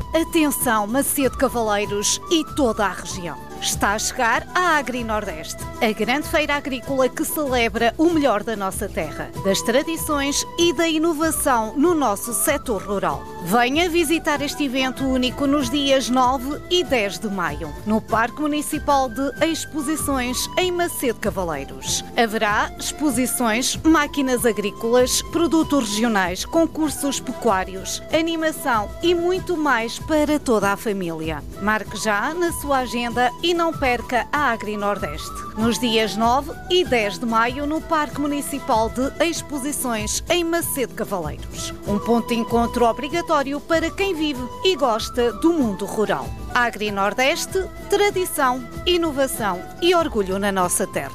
Atenção, Macedo Cavaleiros e toda a região. Está a chegar a Agri Nordeste, a grande feira agrícola que celebra o melhor da nossa terra, das tradições e da inovação no nosso setor rural. Venha visitar este evento único nos dias 9 e 10 de maio, no Parque Municipal de Exposições em Macedo Cavaleiros. Haverá exposições, máquinas agrícolas, produtos regionais, concursos pecuários, animação e muito mais para toda a família. Marque já na sua agenda e não perca a Agri Nordeste, nos dias 9 e 10 de maio no Parque Municipal de Exposições em Macedo Cavaleiros. Um ponto de encontro obrigatório para quem vive e gosta do mundo rural. Agri Nordeste, tradição, inovação e orgulho na nossa terra.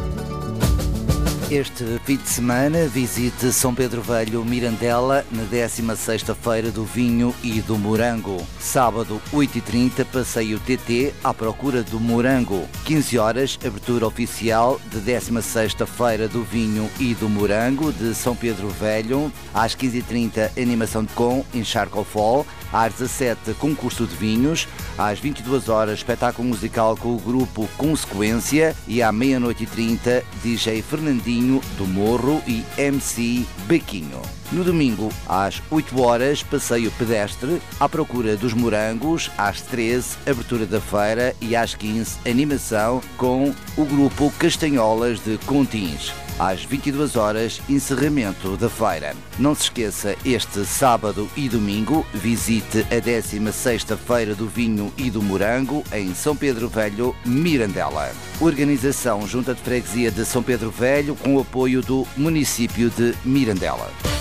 Este fim de semana visite São Pedro Velho, Mirandela, na 16ª Feira do Vinho e do Morango. Sábado, 8h30, passeio TT à procura do morango. 15 horas, abertura oficial de 16ª Feira do Vinho e do Morango de São Pedro Velho. Às 15h30, animação de com em Charco Fall. Às 17h, concurso de vinhos. Às 22 horas, espetáculo musical com o grupo Consequência. E à meia-noite e 30, DJ Fernandinho do Morro e MC Bequinho. No domingo, às 8 horas, passeio pedestre à procura dos morangos. Às 13, abertura da feira. E às 15, animação com o grupo Castanholas de Contins. Às 22 horas, encerramento da feira. Não se esqueça, este sábado e domingo, visite a 16ª Feira do Vinho e do Morango em São Pedro Velho, Mirandela. Organização Junta de Freguesia de São Pedro Velho com o apoio do município de Mirandela.